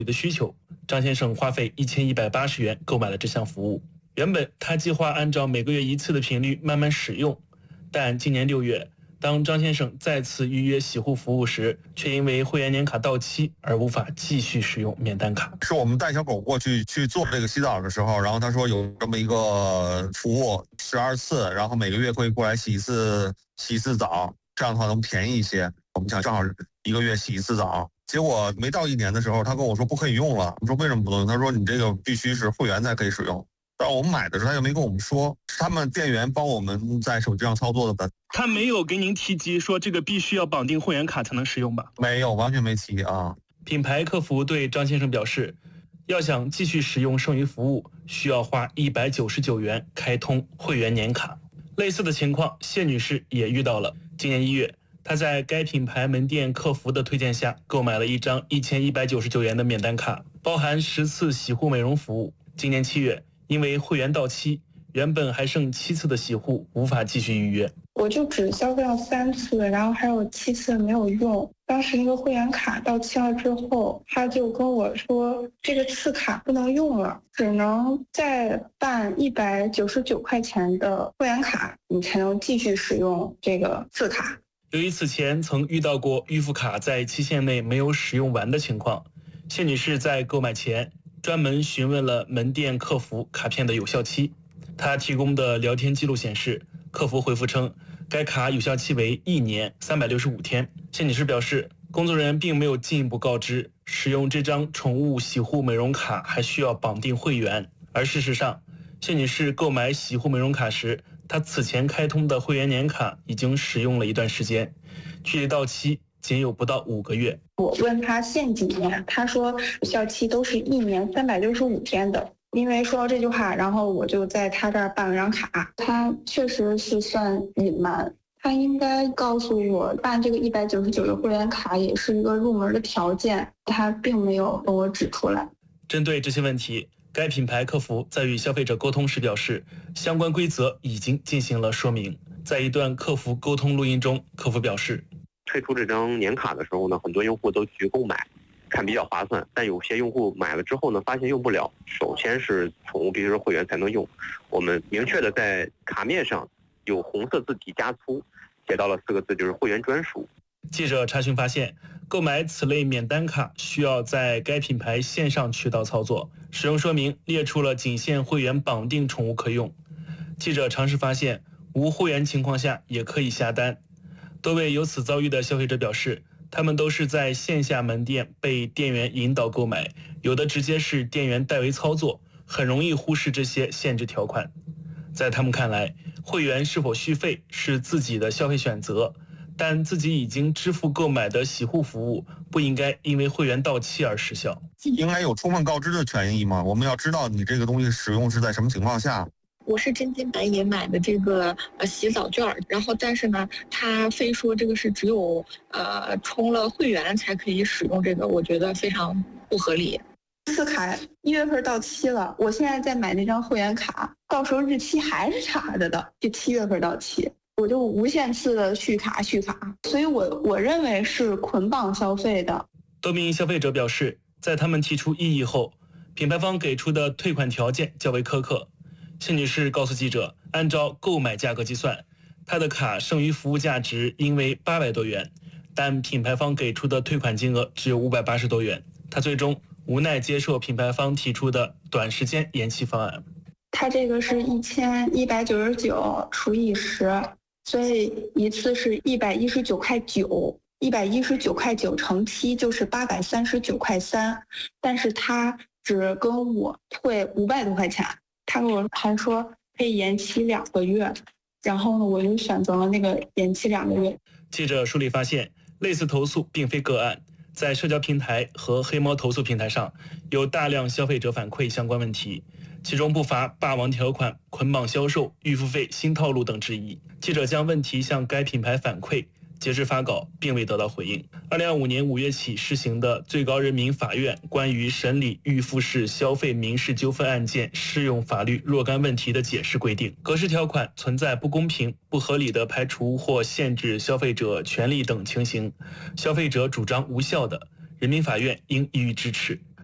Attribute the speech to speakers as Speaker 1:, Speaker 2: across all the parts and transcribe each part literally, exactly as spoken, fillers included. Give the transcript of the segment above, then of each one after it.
Speaker 1: 的需求，张先生花费一千一百八十元购买了这项服务。原本他计划按照每个月一次的频率慢慢使用，但今年六月，当张先生再次预约洗护服务时，却因为会员年卡到期而无法继续使用免单卡。
Speaker 2: 是我们带小狗过去去做这个洗澡的时候，然后他说有这么一个服务，十二次，然后每个月会过来洗一次洗一次澡，这样的话能便宜一些。我们想正好一个月洗一次澡，结果没到一年的时候，他跟我说不可以用了。我说为什么不能用？他说你这个必须是会员才可以使用。但我们买的时候他又没跟我们说，是他们店员帮我们在手机上操作的。
Speaker 1: 他没有给您提及说这个必须要绑定会员卡才能使用吧？
Speaker 2: 没有，完全没提啊。
Speaker 1: 品牌客服对张先生表示，要想继续使用剩余服务，需要花一百九十九元开通会员年卡。类似的情况，谢女士也遇到了。今年一月，她在该品牌门店客服的推荐下，购买了一张一千一百九十九元的免单卡，包含十次洗护美容服务。今年七月，因为会员到期，原本还剩七次的洗护无法继续预约。
Speaker 3: 我就只消费了三次，然后还有七次没有用。当时那个会员卡到期了之后，他就跟我说这个次卡不能用了，只能再办一百九十九块钱的会员卡，你才能继续使用这个次卡。
Speaker 1: 由于此前曾遇到过预付卡在期限内没有使用完的情况，谢女士在购买前专门询问了门店客服卡片的有效期。她提供的聊天记录显示，客服回复称该卡有效期为一年三百六十五天。谢女士表示，工作人员并没有进一步告知使用这张宠物洗护美容卡还需要绑定会员。而事实上，谢女士购买洗护美容卡时，她此前开通的会员年卡已经使用了一段时间，距离到期仅有不到五个月。
Speaker 3: 我问他限几年，他说有效期都是一年三百六十五天的。因为说到这句话，然后我就在他这儿办了张卡。他确实是算隐瞒，他应该告诉我办这个一百九十九的会员卡也是一个入门的条件，他并没有跟我指出来。
Speaker 1: 针对这些问题，该品牌客服在与消费者沟通时表示，相关规则已经进行了说明。在一段客服沟通录音中，客服表示，
Speaker 4: 推出这张年卡的时候呢，很多用户都去购买，看比较划算，但有些用户买了之后呢，发现用不了。首先是宠物必须是会员才能用，我们明确的在卡面上有红色字体加粗写到了四个字，就是会员专属。
Speaker 1: 记者查询发现，购买此类免单卡需要在该品牌线上渠道操作，使用说明列出了仅限会员绑定宠物可用。记者尝试发现，无会员情况下也可以下单。多位有此遭遇的消费者表示，他们都是在线下门店被店员引导购买，有的直接是店员代为操作，很容易忽视这些限制条款。在他们看来，会员是否续费是自己的消费选择，但自己已经支付购买的洗护服务不应该因为会员到期而失效。
Speaker 2: 应该有充分告知的权益吗？我们要知道你这个东西使用是在什么情况下。
Speaker 5: 我是真金白银买的这个呃洗澡券，然后但是呢，他非说这个是只有呃充了会员才可以使用这个，我觉得非常不合理。
Speaker 3: 次卡一月份到期了，我现在在买那张会员卡，到时候日期还是差着的，就七月份到期，我就无限次的续卡续卡，所以我我认为是捆绑消费的。
Speaker 1: 多名消费者表示，在他们提出异议后，品牌方给出的退款条件较为苛刻。谢女士告诉记者，按照购买价格计算，她的卡剩余服务价值应为八百多元，但品牌方给出的退款金额只有五百八十多元。她最终无奈接受品牌方提出的短时间延期方案。
Speaker 3: 它这个是一千一百九十九除以十，所以一次是一百一十九块九，一百一十九块九乘七就是八百三十九块三，但是他只跟我退五百多块钱。他跟我还说可以延期两个月，然后呢，我就选择了那个延期两个月。
Speaker 1: 记者梳理发现，类似投诉并非个案，在社交平台和黑猫投诉平台上，有大量消费者反馈相关问题，其中不乏霸王条款、捆绑销售、预付费新套路等质疑。记者将问题向该品牌反馈，截至发稿并未得到回应。二零二五年五月起施行的最高人民法院关于审理预付式消费民事纠纷案件适用法律若干问题的解释规定，格式条款存在不公平、不合理的排除或限制消费者权利等情形，消费者主张无效的，人民法院应予以支持。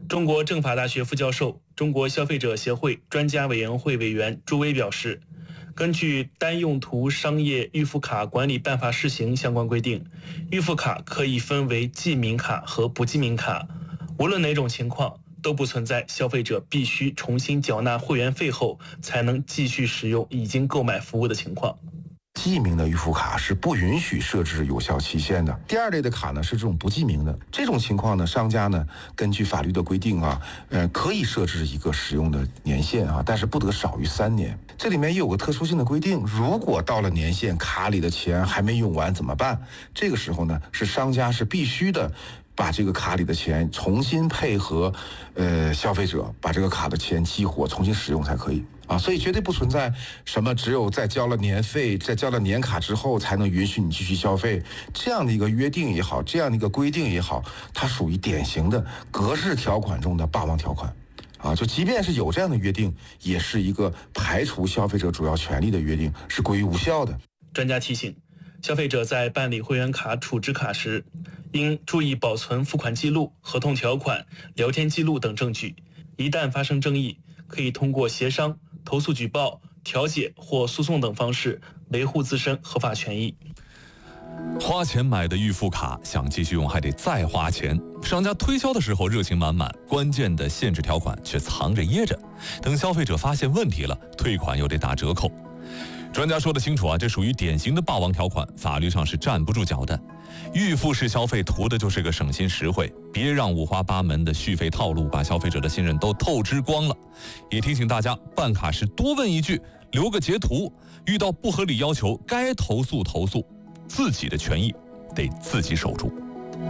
Speaker 1: 中国政法大学副教授、中国消费者协会专家委员会委员朱威表示，根据单用途商业预付卡管理办法试行相关规定，预付卡可以分为记名卡和不记名卡，无论哪种情况都不存在消费者必须重新缴纳会员费后才能继续使用已经购买服务的情况。
Speaker 6: 记名的预付卡是不允许设置有效期限的。第二类的卡呢是这种不记名的，这种情况呢，商家呢根据法律的规定啊，呃，可以设置一个使用的年限啊，但是不得少于三年。这里面又有个特殊性的规定，如果到了年限，卡里的钱还没用完怎么办？这个时候呢，是商家是必须的。把这个卡里的钱重新配合，呃，消费者把这个卡的钱激活，重新使用才可以啊，所以绝对不存在什么只有在交了年费、在交了年卡之后才能允许你继续消费这样的一个约定也好，这样的一个规定也好，它属于典型的格式条款中的霸王条款。啊，就即便是有这样的约定，也是一个排除消费者主要权利的约定，是归于无效的。
Speaker 1: 专家提醒，消费者在办理会员卡储值卡时，应注意保存付款记录、合同条款、聊天记录等证据。一旦发生争议，可以通过协商、投诉举报、调解或诉讼等方式维护自身合法权益。
Speaker 7: 花钱买的预付卡，想继续用还得再花钱。商家推销的时候热情满满，关键的限制条款却藏着掖着，等消费者发现问题了，退款又得打折扣。专家说得清楚啊，这属于典型的霸王条款，法律上是站不住脚的。预付式消费图的就是个省心实惠，别让五花八门的续费套路把消费者的信任都透支光了。也提醒大家，办卡时多问一句，留个截图，遇到不合理要求该投诉投诉，自己的权益得自己守住。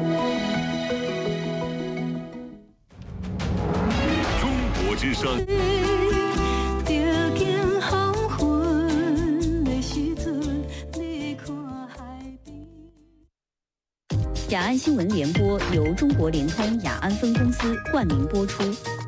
Speaker 8: 中国之声。
Speaker 9: 雅安新闻联播由中国联通雅安分公司冠名播出。